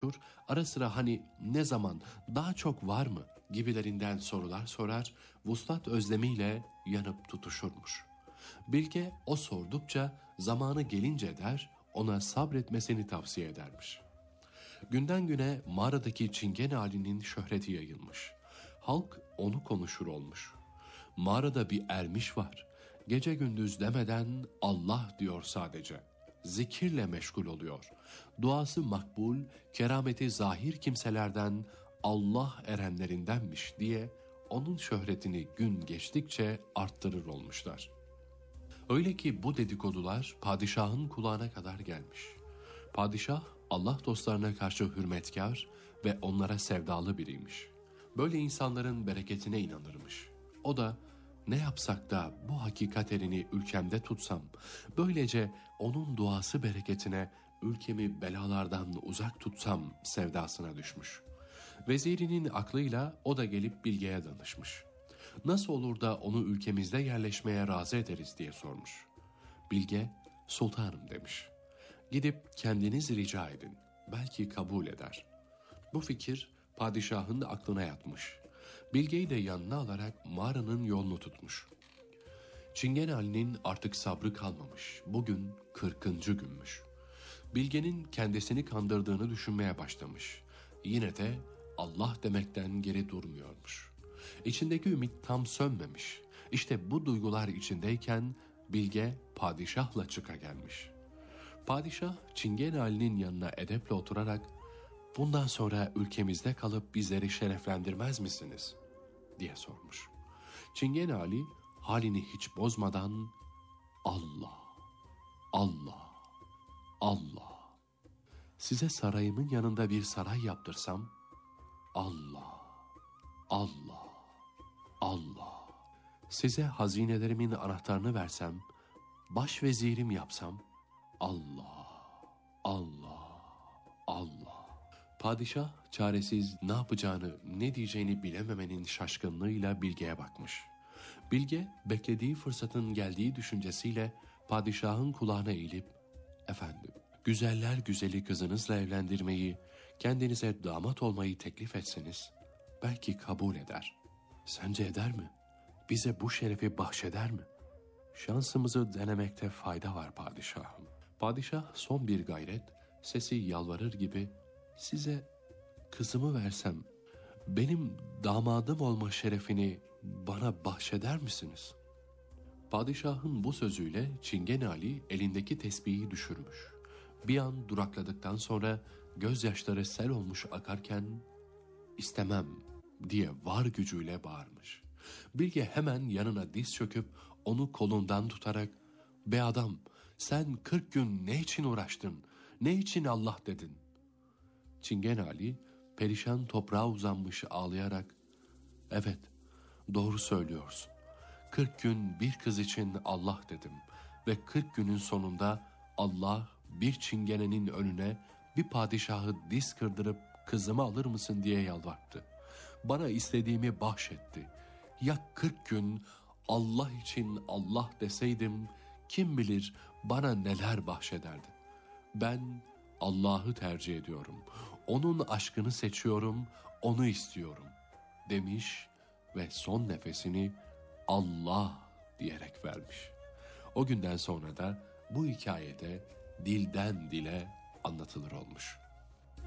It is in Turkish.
konuşur, ara sıra hani ne zaman, daha çok var mı gibilerinden sorular sorar, vuslat özlemiyle yanıp tutuşurmuş. Bilge o sordukça zamanı gelince der, ona sabretmesini tavsiye edermiş. Günden güne mağaradaki Çingene Ali'nin şöhreti yayılmış. Halk onu konuşur olmuş. Mağarada bir ermiş var. Gece gündüz demeden Allah diyor sadece. Zikirle meşgul oluyor. Duası makbul, kerameti zahir kimselerden, Allah erenlerindenmiş diye onun şöhretini gün geçtikçe arttırır olmuşlar. Öyle ki bu dedikodular padişahın kulağına kadar gelmiş. Padişah Allah dostlarına karşı hürmetkar ve onlara sevdalı biriymiş. Böyle insanların bereketine inanırmış. O da ne yapsak da bu hakikat erini ülkemde tutsam, böylece onun duası bereketine ülkemi belalardan uzak tutsam sevdasına düşmüş. Vezirinin aklıyla o da gelip Bilge'ye danışmış. Nasıl olur da onu ülkemizde yerleşmeye razı ederiz diye sormuş. Bilge, sultanım demiş. Gidip kendiniz rica edin, belki kabul eder. Bu fikir padişahın aklına yatmış. Bilge'yi de yanına alarak mağaranın yolunu tutmuş. Çingene Ali'nin artık sabrı kalmamış. Bugün 40. günmüş. Bilge'nin kendisini kandırdığını düşünmeye başlamış. Yine de Allah demekten geri durmuyormuş. İçindeki ümit tam sönmemiş. İşte bu duygular içindeyken Bilge padişahla çıka gelmiş. Padişah Çingene Ali'nin yanına edeple oturarak "Bundan sonra ülkemizde kalıp bizleri şereflendirmez misiniz?" diye sormuş. Çingene Ali halini hiç bozmadan "Allah, Allah, Allah. Size sarayımın yanında bir saray yaptırsam, Allah, Allah, Allah. Size hazinelerimin anahtarını versem, başvezirim yapsam, Allah, Allah, Allah." Padişah çaresiz ne yapacağını, ne diyeceğini bilememenin şaşkınlığıyla Bilge'ye bakmış. Bilge beklediği fırsatın geldiği düşüncesiyle padişahın kulağına eğilip "Efendim, güzeller güzeli kızınızla evlendirmeyi, kendinize damat olmayı teklif etseniz belki kabul eder. Sence eder mi? Bize bu şerefi bahşeder mi? Şansımızı denemekte fayda var padişahım." Padişah son bir gayret, sesi yalvarır gibi "Size kızımı versem, benim damadım olma şerefini bana bahşeder misiniz?" Padişahın bu sözüyle Çingene Ali elindeki tesbihi düşürmüş. Bir an durakladıktan sonra gözyaşları sel olmuş akarken "İstemem" diye var gücüyle bağırmış. Bilge hemen yanına diz çöküp onu kolundan tutarak "Be adam, sen 40 gün ne için uğraştın, ne için Allah dedin?" Çingene Ali perişan toprağa uzanmış ağlayarak "Evet, doğru söylüyorsun. 40 gün bir kız için Allah dedim ve 40 günün sonunda Allah bir çingenenin önüne bir padişahı diz kırdırıp kızımı alır mısın diye yalvarttı. Bana istediğimi bahşetti. Ya 40 gün Allah için Allah deseydim kim bilir bana neler bahşederdi. Ben Allah'ı tercih ediyorum. Onun aşkını seçiyorum, onu istiyorum" demiş ve son nefesini Allah diyerek vermiş. O günden sonra da bu hikayede dilden dile anlatılır olmuş.